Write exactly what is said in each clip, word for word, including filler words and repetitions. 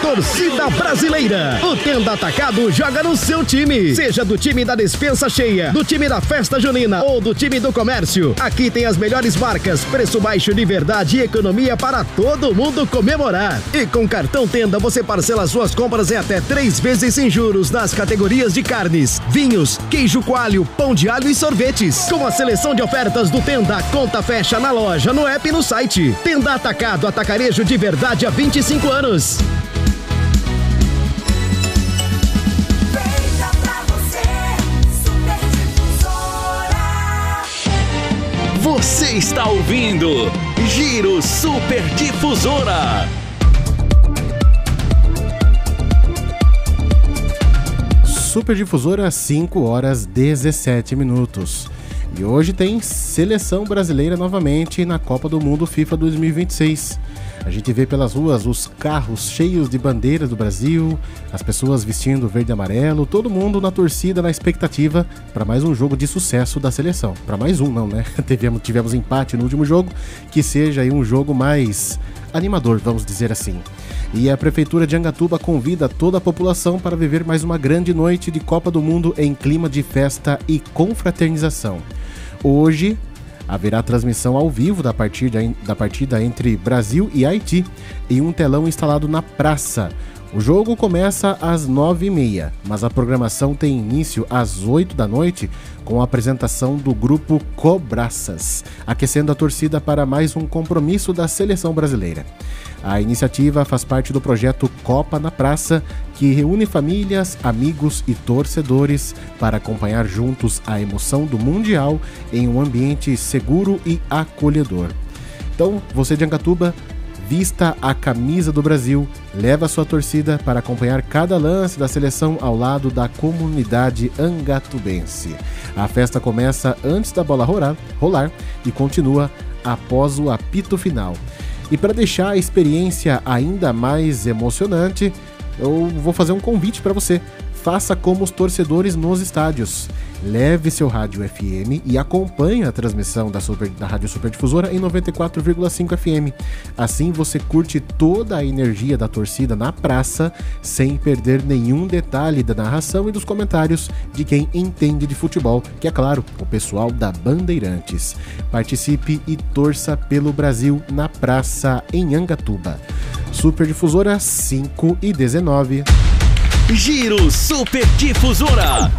torcida brasileira. O Tenda Atacado joga no seu time. Seja do time da despensa cheia, do time da festa junina ou do time do comércio. Aqui tem as melhores marcas, preço baixo de verdade e economia para todo mundo comemorar. E com cartão Tenda você parcela suas compras em até três vezes sem juros nas categorias de carnes, vinhos, queijo coalho, pão de alho e sorvetes. Com a seleção de ofertas do Tenda, conta fecha na loja, no app e no site. Tenda Atacado, atacarejo de verdade há vinte e cinco anos. Você está ouvindo Giro Super Difusora. Super Difusora, cinco horas e dezessete minutos. E hoje tem seleção brasileira novamente na Copa do Mundo FIFA dois mil e vinte e seis. A gente vê pelas ruas os carros cheios de bandeiras do Brasil, as pessoas vestindo verde e amarelo, todo mundo na torcida, na expectativa para mais um jogo de sucesso da seleção. Para mais um não, né? Tivemos, tivemos empate no último jogo, que seja aí um jogo mais animador, vamos dizer assim. E a Prefeitura de Angatuba convida toda a população para viver mais uma grande noite de Copa do Mundo em clima de festa e confraternização. Hoje haverá transmissão ao vivo da partida, da partida entre Brasil e Haiti em um telão instalado na praça. O jogo começa às nove e meia, mas a programação tem início às oito da noite com a apresentação do grupo Cobraças, aquecendo a torcida para mais um compromisso da seleção brasileira. A iniciativa faz parte do projeto Copa na Praça, que reúne famílias, amigos e torcedores para acompanhar juntos a emoção do Mundial em um ambiente seguro e acolhedor. Então, você de Angatuba, vista a camisa do Brasil, leva a sua torcida para acompanhar cada lance da seleção ao lado da comunidade angatubense. A festa começa antes da bola rolar, rolar e continua após o apito final. E para deixar a experiência ainda mais emocionante, eu vou fazer um convite para você. Faça como os torcedores nos estádios. Leve seu rádio F M e acompanhe a transmissão da, Super, da Rádio Super Difusora em noventa e quatro vírgula cinco F M. Assim você curte toda a energia da torcida na praça, sem perder nenhum detalhe da narração e dos comentários de quem entende de futebol, que é claro, o pessoal da Bandeirantes. Participe e torça pelo Brasil na praça em Angatuba. Super Difusora, cinco e dezenove. Giro Super Difusora.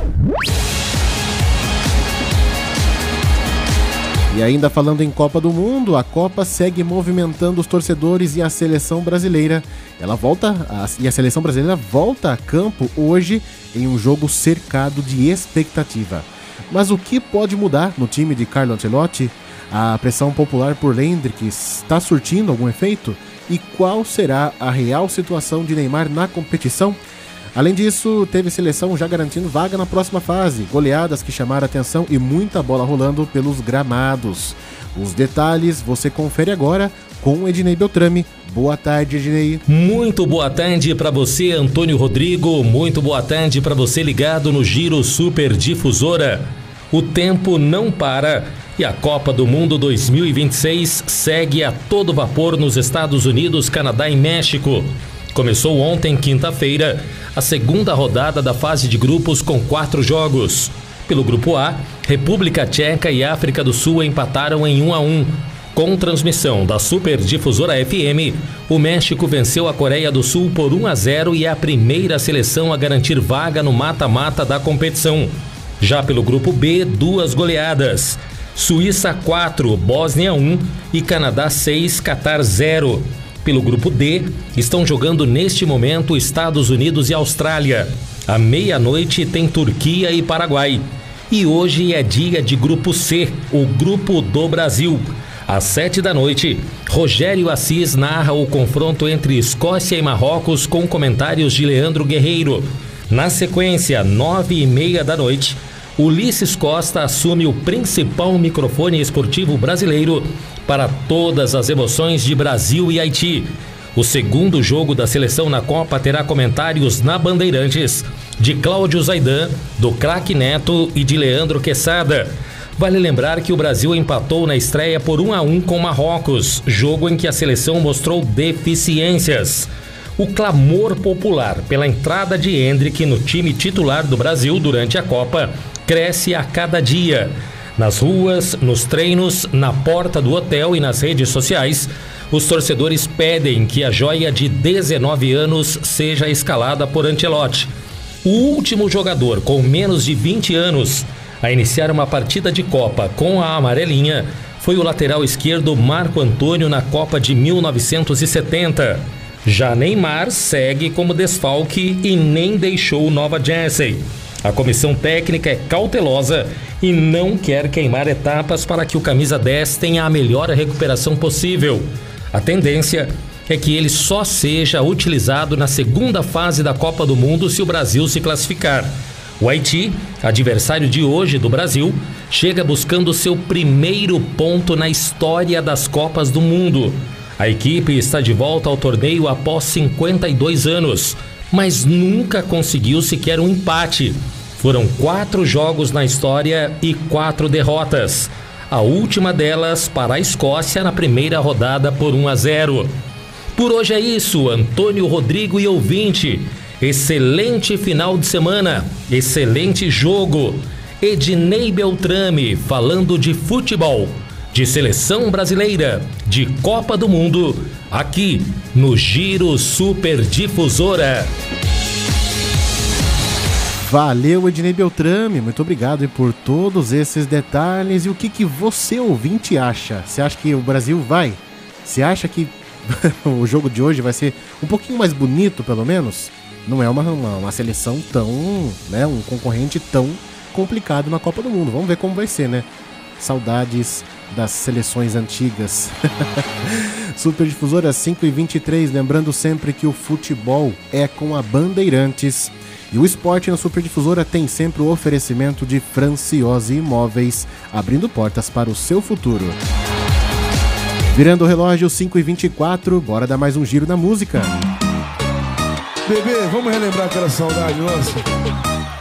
E ainda falando em Copa do Mundo, a Copa segue movimentando os torcedores e a seleção brasileira. Ela volta a, e a seleção brasileira volta a campo hoje em um jogo cercado de expectativa. Mas o que pode mudar no time de Carlo Ancelotti? A pressão popular por Hendrick está surtindo algum efeito? E qual será a real situação de Neymar na competição? Além disso, teve seleção já garantindo vaga na próxima fase, goleadas que chamaram a atenção e muita bola rolando pelos gramados. Os detalhes você confere agora com Ednei Beltrame. Boa tarde, Ednei. Muito boa tarde para você, Antônio Rodrigo. Muito boa tarde para você ligado no Giro Super Difusora. O tempo não para e a Copa do Mundo dois mil e vinte e seis segue a todo vapor nos Estados Unidos, Canadá e México. Começou ontem, quinta-feira, a segunda rodada da fase de grupos com quatro jogos. Pelo grupo A, República Tcheca e África do Sul empataram em um a um. Com transmissão da Super Difusora F M, o México venceu a Coreia do Sul por um a zero e é a primeira seleção a garantir vaga no mata-mata da competição. Já pelo grupo B, duas goleadas. Suíça quatro, Bósnia um e Canadá seis, Catar zero. Pelo grupo D, estão jogando neste momento Estados Unidos e Austrália. À meia-noite tem Turquia e Paraguai. E hoje é dia de grupo C, o grupo do Brasil. Às sete da noite, Rogério Assis narra o confronto entre Escócia e Marrocos com comentários de Leandro Guerreiro. Na sequência, nove e meia da noite, Ulisses Costa assume o principal microfone esportivo brasileiro para todas as emoções de Brasil e Haiti. O segundo jogo da seleção na Copa terá comentários na Bandeirantes de Cláudio Zaidan, do craque Neto e de Leandro Quesada. Vale lembrar que o Brasil empatou na estreia por um a um com Marrocos, jogo em que a seleção mostrou deficiências. o clamor popular pela entrada de Endrick no time titular do Brasil durante a Copa cresce a cada dia. Nas ruas, nos treinos, na porta do hotel e nas redes sociais, os torcedores pedem que a joia de dezenove anos seja escalada por Ancelotti. O último jogador com menos de vinte anos a iniciar uma partida de Copa com a amarelinha foi o lateral esquerdo Marco Antônio na Copa de mil novecentos e setenta. Já Neymar segue como desfalque e nem deixou Nova Jersey. A comissão técnica é cautelosa e não quer queimar etapas para que o camisa dez tenha a melhor recuperação possível. A tendência é que ele só seja utilizado na segunda fase da Copa do Mundo se o Brasil se classificar. O Haiti, adversário de hoje do Brasil, chega buscando seu primeiro ponto na história das Copas do Mundo. A equipe está de volta ao torneio após cinquenta e dois anos, mas nunca conseguiu sequer um empate. Foram quatro jogos na história e quatro derrotas. A última delas para a Escócia na primeira rodada por um a zero. Por hoje é isso, Antônio Rodrigo e ouvinte. Excelente final de semana, excelente jogo. Ednei Beltrame falando de futebol, de seleção brasileira, de Copa do Mundo, aqui no Giro Super Difusora. Valeu, Ednei Beltrame, muito obrigado por todos esses detalhes. E o que, que você, ouvinte, acha? Você acha que o Brasil vai? Você acha que o jogo de hoje vai ser um pouquinho mais bonito, pelo menos? Não é uma, uma, uma seleção tão, né, um concorrente tão complicado na Copa do Mundo. Vamos ver como vai ser, né? Saudades das seleções antigas. Super Difusora cinco e vinte e três, lembrando sempre que o futebol é com a Bandeirantes. E o esporte na Super Difusora tem sempre o oferecimento de Franciose Imóveis, abrindo portas para o seu futuro. Virando o relógio cinco e vinte e quatro, bora dar mais um giro na música. Bebê, vamos relembrar aquela saudade nossa?